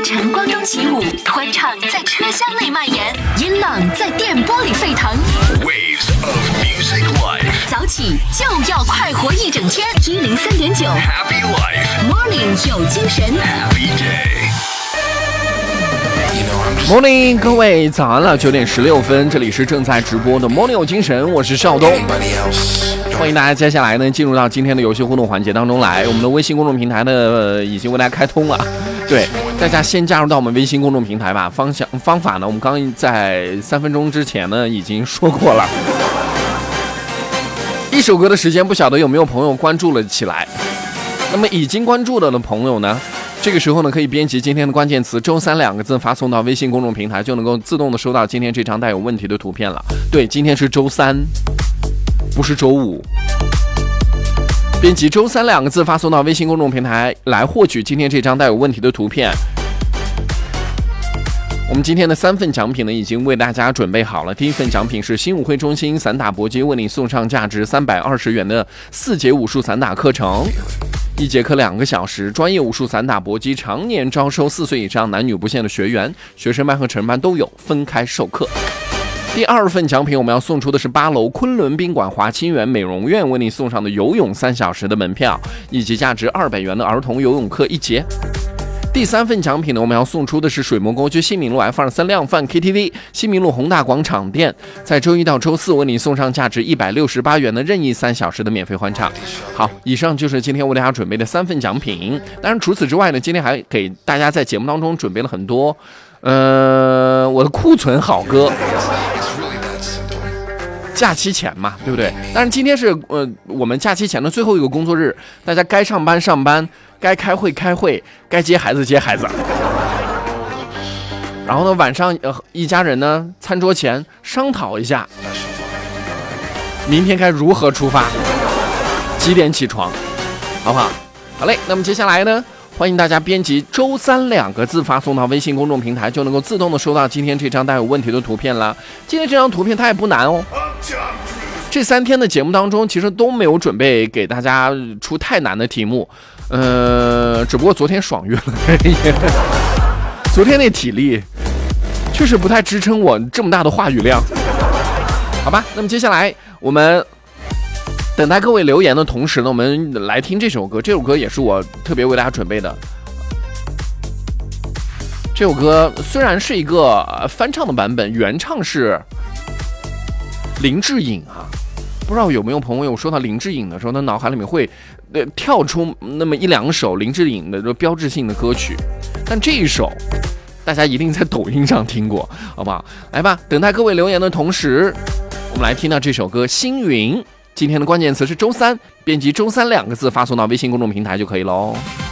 晨光中起舞，欢唱在车厢内蔓延，音浪在电波里沸腾。 Waves of music life， 早起就要快活一整天。103.9 Happy life， Morning 有精神 Happy day。Morning， 各位早安了，9点16分，这里是正在直播的 Morning 有精神，我是邵东。欢迎大家接下来呢进入到今天的游戏互动环节当中来。我们的微信公众平台呢已经为大家开通了，对，大家先加入到我们微信公众平台吧。方法呢，我们刚在3分钟之前呢已经说过了。一首歌的时间，不晓得有没有朋友关注了起来。那么已经关注了的朋友呢，这个时候呢可以编辑今天的关键词周三2个字发送到微信公众平台，就能够自动的收到今天这张带有问题的图片了。对，今天是周三，不是周五。编辑周三2个字发送到微信公众平台来获取今天这张带有问题的图片。我们今天的3份奖品呢已经为大家准备好了。第一份奖品是新武会中心散打搏击为你送上价值320元的4节武术散打课程，1节课2个小时，专业武术散打搏击常年招收4岁以上男女不限的学员，学生班和成人班都有，分开授课。第2份奖品我们要送出的是8楼昆仑宾馆华清园美容院为你送上的游泳3小时的门票，以及价值200元的儿童游泳课1节。第3份奖品呢，我们要送出的是水磨沟区新民路 F23量贩 KTV 新民路宏大广场店，在周一到周四为你送上价值168元的任意3小时的免费欢唱。好，以上就是今天为大家准备的3份奖品。当然除此之外呢，今天还给大家在节目当中准备了很多我的库存好歌。假期前嘛，对不对？但是今天是我们假期前的最后一个工作日，大家该上班上班，该开会开会，该接孩子接孩子。然后呢，晚上一家人呢餐桌前商讨一下，明天该如何出发，几点起床，好不好？好嘞，那么接下来呢，欢迎大家编辑周三2个字发送到微信公众平台，就能够自动的收到今天这张带有问题的图片了。今天这张图片它也不难哦。这3天的节目当中，其实都没有准备给大家出太难的题目，只不过昨天爽约了，昨天那体力确实不太支撑我这么大的话语量，好吧？那么接下来我们等待各位留言的同时呢，我们来听这首歌。这首歌也是我特别为大家准备的。这首歌虽然是一个翻唱的版本，原唱是林志颖啊。不知道有没有朋友说到林志颖的时候，他脑海里面会跳出那么1-2首林志颖的标志性的歌曲，但这一首大家一定在抖音上听过，好不好？来吧，等待各位留言的同时，我们来听到这首歌《星云》。今天的关键词是周三，编辑周三2个字发送到微信公众平台就可以喽。